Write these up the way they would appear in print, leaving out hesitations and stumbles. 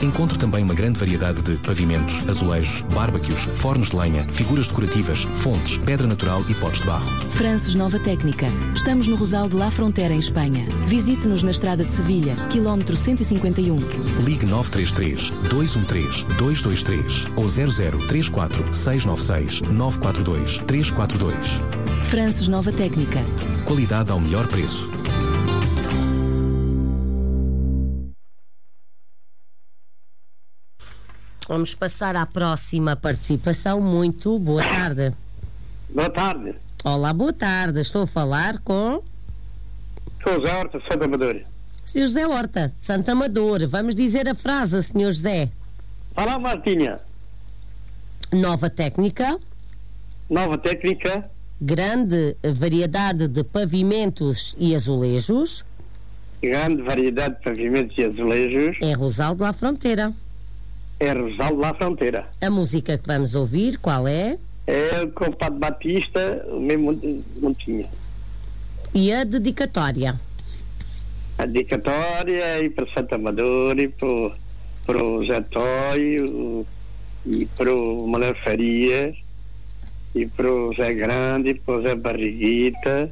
Encontre também uma grande variedade de pavimentos, azulejos, bárbaquios, fornos de lenha, figuras decorativas, fontes, pedra natural e potes de barro. Frances Nova Técnica. Estamos no Rosal de La Frontera, em Espanha. Visite-nos na estrada de Sevilha, quilómetro 151. Ligue 933 213 223 ou 0034 696 942 342. Frances Nova Técnica. Qualidade ao melhor preço. Vamos passar à próxima participação. Muito boa tarde. Boa tarde. Olá, boa tarde. Estou a falar com... Sou José Horta, de Santa Amadora. Sr. José Horta, de Santa Amadora. Vamos dizer a frase, Sr. José. Olá, Martinha. Nova técnica. Nova técnica. Grande variedade de pavimentos e azulejos. Grande variedade de pavimentos e azulejos. É Rosal de La Frontera. É Rosal de La Frontera. A música que vamos ouvir, qual é? É o compadre Batista, o mesmo Montinha. E a dedicatória? A dedicatória é para Santa Amadora e para o Zé Tóio e para o Manuel Farias e para o Zé Grande e para o Zé Barriguita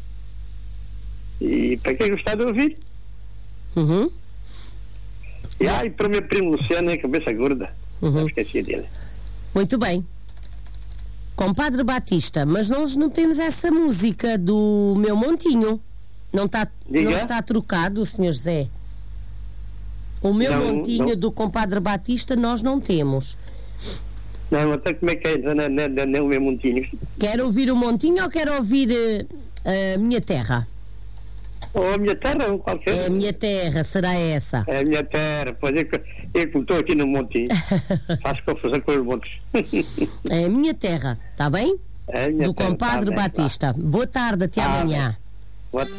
e para quem gostar de ouvir. Uhum. E para o meu primo Luciano, é cabeça gorda. Não esqueci dele. Muito bem. Compadre Batista, mas nós não temos essa música do meu Montinho. Não está trocado, Sr. José? O meu Montinho do Compadre Batista nós não temos. Não, até como é que é? Não é o meu Montinho. Quer ouvir o Montinho ou quer ouvir a Minha Terra? Ou a Minha Terra, qualquer. É a Minha Terra, será essa? É a Minha Terra, pois é que eu estou aqui no Montinho. Faço confusão com os montes. É a Minha Terra, está bem? É a Minha do Terra, Compadre tá bem, Batista. Boa tarde, até amanhã. Bem.